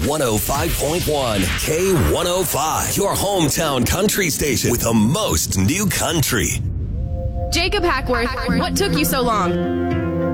105.1 K105, your hometown country station with the most new country. Jacob Hackworth, what took you so long?